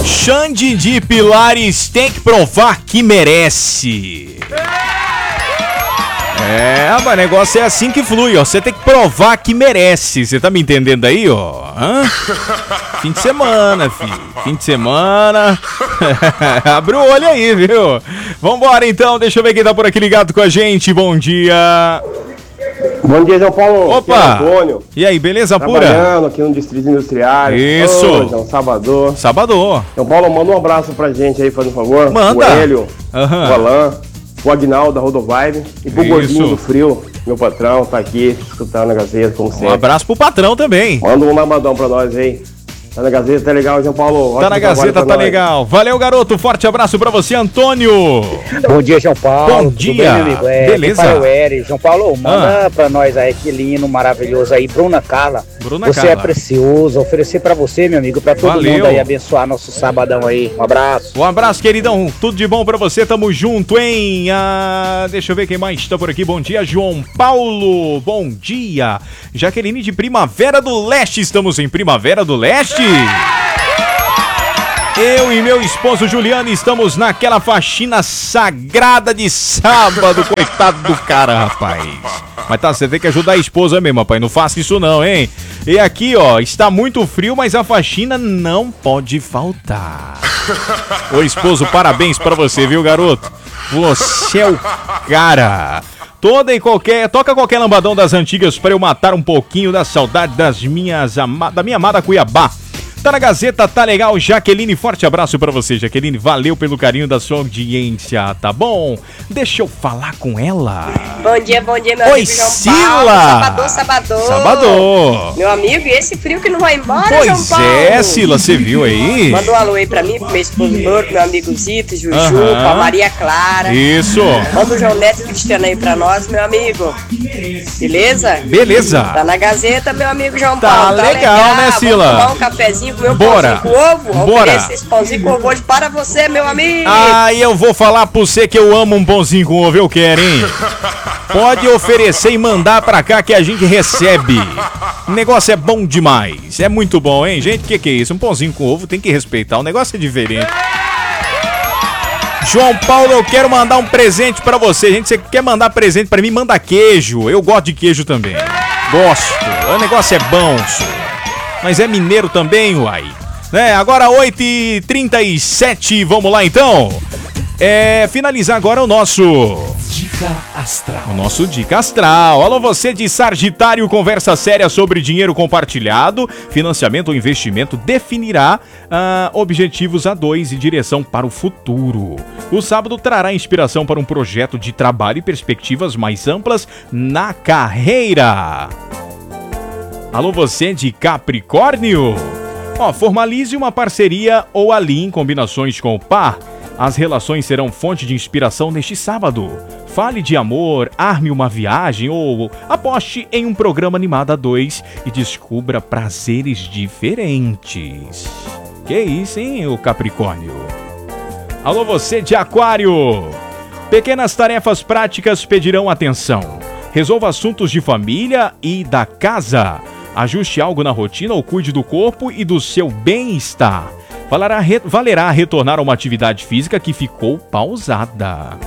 Xande de Pilares tem que provar que merece. Mas o negócio é assim que flui, ó. Você tem que provar que merece. Você tá me entendendo aí, ó? Fim de semana, filho. Fim de semana. Abre o olho aí, viu? Vambora, então. Deixa eu ver quem tá por aqui ligado com a gente. Bom dia. Bom dia, João Paulo. Opa! Aqui é Antônio. E aí, beleza pura? Trabalhando aqui no Distrito Industrial. Isso. Hoje é um sábado. Sábado. João Paulo, manda um abraço pra gente aí, faz um favor. Manda. O Hélio, o Alan, o Agnaldo da Rodovibe e pro Gordinho do Frio, meu patrão, tá aqui escutando a Gazeta, como sempre. Um abraço pro patrão também. Manda um labadão pra nós aí. Tá na Gazeta, tá legal, João Paulo. Tá na Gazeta, tá legal. Valeu, garoto. Forte abraço pra você, Antônio. Bom dia, João Paulo. Bom dia. Bem, amigo? Beleza. João Paulo, manda pra nós aí que lindo, maravilhoso aí. Bruna Carla. Bruna você Carla. é precioso. Oferecer pra você, meu amigo, pra todo mundo aí abençoar nosso sabadão aí. Um abraço. Um abraço, queridão. Tudo de bom pra você. Tamo junto, hein? Deixa eu ver quem mais tá por aqui. Bom dia, João Paulo. Bom dia. Jaqueline de Primavera do Leste. Estamos em Primavera do Leste. Eu e meu esposo Juliano estamos naquela faxina sagrada de sábado. Coitado do cara, rapaz. Mas tá, você tem que ajudar a esposa mesmo, rapaz. Não faça isso não, hein? E aqui, ó, está muito frio, mas a faxina não pode faltar. Ô, esposo, parabéns pra você, viu, garoto? Você é o cara. Toca qualquer lambadão das antigas pra eu matar um pouquinho da saudade da minha amada Cuiabá. Tá na Gazeta, tá legal, Jaqueline, forte abraço pra você, Jaqueline, valeu pelo carinho da sua audiência, tá bom? Deixa eu falar com ela. Bom dia, meu amigo João Sila. Paulo. Sabadão. Sabadão. Meu amigo, e esse frio que não vai embora, pois João Paulo? É, Sila, você viu aí? Manda um alô aí pra mim, pro meu esposo Louro, meu amigo Zito, Juju, pra Maria Clara. Isso. Manda o João Neto Cristiano aí pra nós, meu amigo. Beleza? Beleza. Tá na Gazeta, meu amigo João Tá Paulo. legal, né, Sila? Vamos tomar um cafezinho, comer um Bora. pãozinho com ovo. Bora. Esse pãozinho com ovo hoje para você, meu amigo. Eu vou falar pra você que eu amo um pãozinho com ovo, eu quero, hein? Pode oferecer e mandar pra cá que a gente recebe. O negócio é bom demais. É muito bom, hein, gente? Que é isso? Um pãozinho com ovo tem que respeitar. O negócio é diferente. João Paulo, eu quero mandar um presente pra você. Gente, você quer mandar presente pra mim? Manda queijo. Eu gosto de queijo também. Gosto. O negócio é bom, senhor. Mas é mineiro também, uai. Agora 8h37, vamos lá então. Finalizar agora o nosso Dica Astral. O nosso Dica Astral. Alô, você de Sagitário, conversa séria sobre dinheiro compartilhado, financiamento ou investimento definirá objetivos a dois e direção para o futuro. O sábado trará inspiração para um projeto de trabalho e perspectivas mais amplas na carreira. Alô, você de Capricórnio. Formalize uma parceria ou alinhe combinações com o par. As relações serão fonte de inspiração neste sábado. Fale de amor, arme uma viagem ou aposte em um programa animado a dois e descubra prazeres diferentes. Que isso, hein, o Capricórnio? Alô, você de Aquário. Pequenas tarefas práticas pedirão atenção. Resolva assuntos de família e da casa. Ajuste algo na rotina ou cuide do corpo e do seu bem-estar. Valerá retornar a uma atividade física que ficou pausada.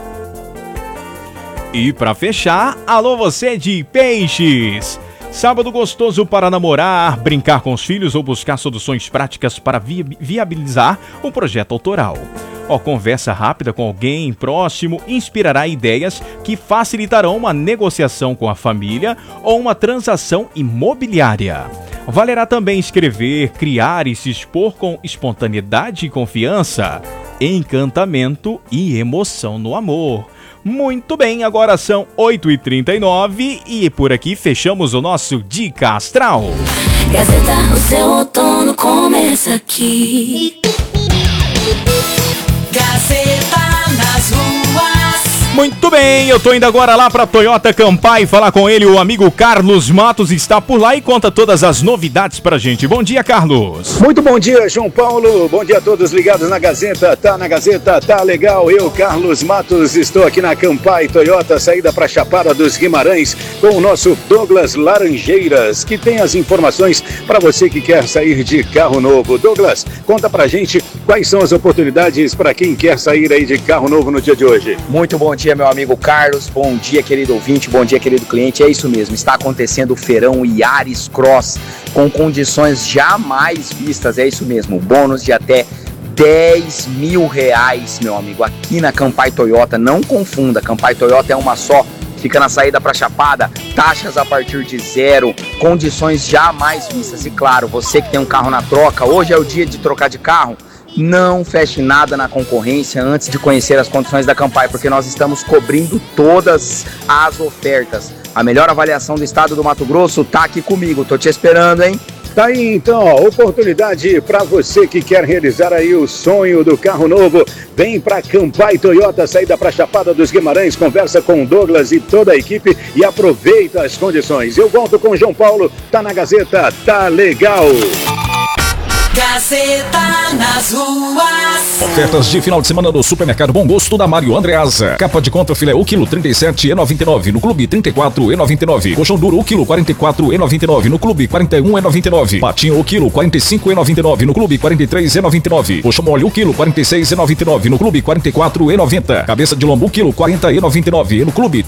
E para fechar, alô, você de Peixes. Sábado gostoso para namorar, brincar com os filhos ou buscar soluções práticas para viabilizar um projeto autoral. Conversa rápida com alguém próximo inspirará ideias que facilitarão uma negociação com a família ou uma transação imobiliária. Valerá também escrever, criar e se expor com espontaneidade e confiança, encantamento e emoção no amor. Muito bem, agora são 8h39 e por aqui fechamos o nosso Dica Astral. Gazeta, o seu outono começa aqui. Gazeta nas ruas, Muito bem, eu tô indo agora lá pra Toyota Campai falar com ele, o amigo Carlos Matos está por lá e conta todas as novidades pra gente. Bom dia, Carlos. Muito bom dia, João Paulo. Bom dia a todos ligados na Gazeta. Tá na Gazeta, tá legal. Eu, Carlos Matos, estou aqui na Campai Toyota, saída pra Chapada dos Guimarães, com o nosso Douglas Laranjeiras, que tem as informações para você que quer sair de carro novo. Douglas, conta pra gente quais são as oportunidades para quem quer sair aí de carro novo no dia de hoje. Muito bom dia, meu amigo Carlos. Bom dia, querido ouvinte. Bom dia, querido cliente. É isso mesmo. Está acontecendo o feirão Yaris Cross com condições jamais vistas. É isso mesmo. Bônus de até R$10 mil, meu amigo. Aqui na Campai Toyota. Não confunda. Campai Toyota é uma só. Fica na saída para Chapada, taxas a partir de 0, condições jamais vistas. E claro, você que tem um carro na troca, hoje é o dia de trocar de carro. Não feche nada na concorrência antes de conhecer as condições da Campai, porque nós estamos cobrindo todas as ofertas. A melhor avaliação do estado do Mato Grosso tá aqui comigo, tô te esperando, hein? Tá aí então, ó, oportunidade para você que quer realizar aí o sonho do carro novo. Vem pra Campai Toyota, saída pra Chapada dos Guimarães, conversa com o Douglas e toda a equipe e aproveita as condições. Eu volto com o João Paulo, tá na Gazeta, tá legal. Gazeta nas ruas. Ofertas de final de semana no Supermercado Bom Gosto da Mário Andreasa. Capa de contra filé o quilo R$37,99 no Clube R$34,99. Colchão duro o quilo R$44,99 no Clube R$41,99. Patinho o quilo R$45,99 no Clube R$43,99. Colchão mole o quilo R$46,99 no Clube R$44,90. Cabeça de lombo o quilo R$40,99 no Clube